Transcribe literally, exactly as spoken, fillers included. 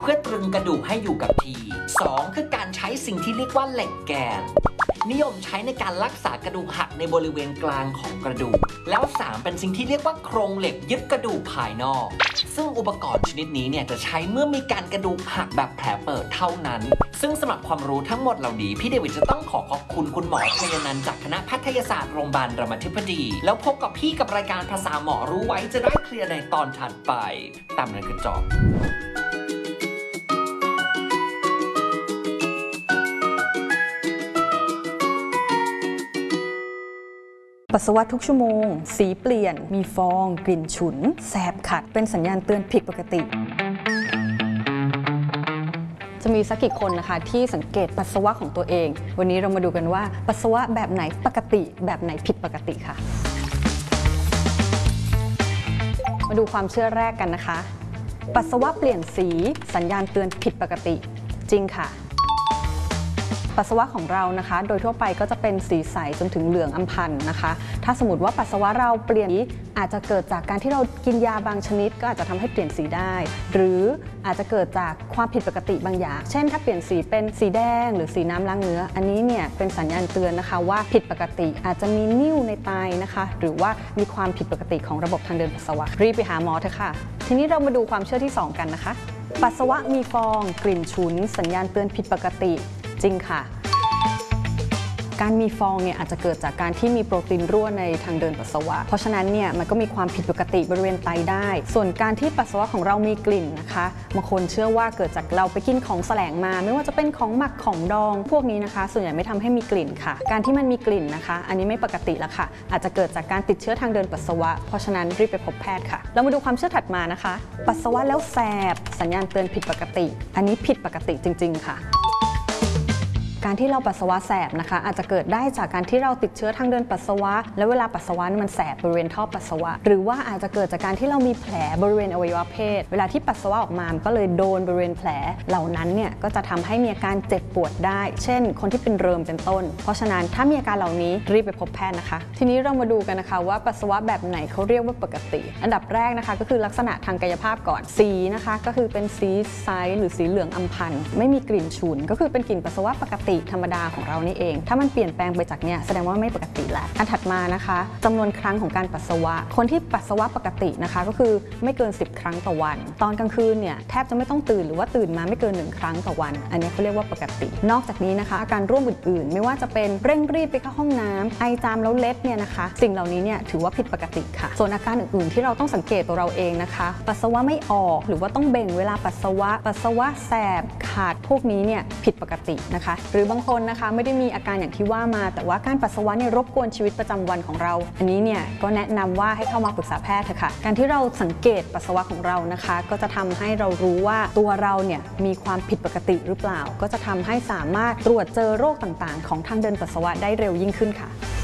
เพื่อตรึงกระดูกให้อยู่กับที่ สอง คือการใช้สิ่งที่เรียกว่าเหล็กแกนนิยมใช้ในการรักษากระดูกหักในบริเวณกลางของกระดูกแล้ว สาม เป็นสิ่งที่เรียกว่าโครงเหล็กยึดกระดูกภายนอกซึ่งอุปกรณ์ชนิดนี้เนี่ยจะใช้เมื่อมีการกระดูกหักแบบแผลเปิดเท่านั้นซึ่งสำหรับความรู้ทั้งหมดเหล่านี้พี่เดวิดจะต้องขอขอบคุณคุณหมอชัยนันท์จากคณะแพทยศาสตร์โรงพยาบาลรามาธิบดีแล้วพบกับพี่กับรายการภาษาหมอรู้ไว้จะได้เคลียร์ในตอนถัดไปตามนั้นคือจบปัสสาวะทุกชั่วโมงสีเปลี่ยนมีฟองกลิ่นฉุนแสบขัดเป็นสัญญาณเตือนผิดปกติจะมีสักกี่คนนะคะที่สังเกตปัสสาวะของตัวเองวันนี้เรามาดูกันว่าปัสสาวะแบบไหนปกติแบบไหนผิดปกติค่ะมาดูความเชื่อแรกกันนะคะปัสสาวะเปลี่ยนสีสัญญาณเตือนผิดปกติจริงค่ะปัสสาวะของเรานะคะโดยทั่วไปก็จะเป็นสีใสจนถึงเหลืองอำพันนะคะถ้าสมมติว่าปัสสาวะเราเปลี่ยนสีอาจจะเกิดจากการที่เรากินยาบางชนิดก็อาจจะทำให้เปลี่ยนสีได้หรืออาจจะเกิดจากความผิดปกติบางอย่างเช่นถ้าเปลี่ยนสีเป็นสีแดงหรือสีน้ำล้างเนื้ออันนี้เนี่ยเป็นสัญญาณเตือนนะคะว่าผิดปกติอาจจะมีนิ่วในไตนะคะหรือว่ามีความผิดปกติของระบบทางเดินปัสสาวะรีบไปหาหมอเถอะค่ะทีนี้เรามาดูความเชื่อที่สองกันนะคะปัสสาวะมีฟองกลิ่นฉุนสัญญาณเตือนผิดปกติจริงค่ะการมีฟองเนี่ยอาจจะเกิดจากการที่มีโปรตีนรั่วในทางเดินปัสสาวะเพราะฉะนั้นเนี่ยมันก็มีความผิดปกติบริเวณไตได้ส่วนการที่ปัสสาวะของเรามีกลิ่นนะคะบางคนเชื่อว่าเกิดจากเราไปกินของแสลงมาไม่ว่าจะเป็นของหมักของดองพวกนี้นะคะส่วนใหญ่ไม่ทำให้มีกลิ่นค่ะการที่มันมีกลิ่นนะคะอันนี้ไม่ปกติแล้วค่ะอาจจะเกิดจากการติดเชื้อทางเดินปัสสาวะเพราะฉะนั้นรีบไปพบแพทย์ค่ะเรามาดูความเชื่อถัดมานะคะปัสสาวะแล้วแสบสัญญาณเตือนผิดปกติอันนี้ผิดปกติจริงๆค่ะการที่เราปัสสาวะแสบนะคะอาจจะเกิดได้จากการที่เราติดเชื้อทางเดินปัสสาวะแล้วเวลาปัสสาวะมันแสบบริเวณท่อปัสสาวะหรือว่าอาจจะเกิดจากการที่เรามีแผลบริเวณอวัยวะเพศเวลาที่ปัสสาวะออกมามันก็เลยโดนบริเวณแผลเหล่านั้นเนี่ยก็จะทำให้มีอาการเจ็บปวดได้เช่นคนที่เป็นเริมเป็นต้นเพราะฉะนั้นถ้ามีอาการเหล่านี้รีบไปพบแพทย์นะคะทีนี้เรามาดูกันนะคะว่าปัสสาวะแบบไหนเขาเรียกว่าปกติอันดับแรกนะคะก็คือลักษณะทางกายภาพก่อนสีนะคะก็คือเป็นสีใสหรือสีเหลืองอำพันไม่มีกลิ่นฉุนก็คือเป็นกลิ่นปัสสาวะปกติธรรมดาของเรานี่เองถ้ามันเปลี่ยนแปลงไปจากเนี้ยแสดงว่าไม่ปกติแล้วอันถัดมานะคะจำนวนครั้งของการปัสสาวะคนที่ปัสสาวะปกตินะคะก็คือไม่เกินสิบครั้งต่อวันตอนกลางคืนเนี่ยแทบจะไม่ต้องตื่นหรือว่าตื่นมาไม่เกินหนึ่งครั้งต่อวันอันนี้เขาเรียกว่าปกตินอกจากนี้นะคะอาการร่วมอื่นๆไม่ว่าจะเป็นเร่งรีบไปเข้าห้องน้ำไอจามแล้วเล็ดเนี่ยนะคะสิ่งเหล่านี้เนี่ยถือว่าผิดปกติค่ะส่วนอาการอื่นๆที่เราต้องสังเกตตัวเราเองนะคะปัสสาวะไม่ออกหรือว่าต้องเบ่งเวลาปัสสาวะปัสสาวะแสบขาดพวกนี้เนี่ยผิดปกตินะคะหรือบางคนนะคะไม่ได้มีอาการอย่างที่ว่ามาแต่ว่าการปัสสาวะเนี่ยรบกวนชีวิตประจำวันของเราอันนี้เนี่ยก็แนะนำว่าให้เข้ามาปรึกษาแพทย์เถอะค่ะการที่เราสังเกตปัสสาวะของเรานะคะก็จะทำให้เรารู้ว่าตัวเราเนี่ยมีความผิดปกติหรือเปล่าก็จะทำให้สามารถตรวจเจอโรคต่างๆของทางเดินปัสสาวะได้เร็วยิ่งขึ้นค่ะ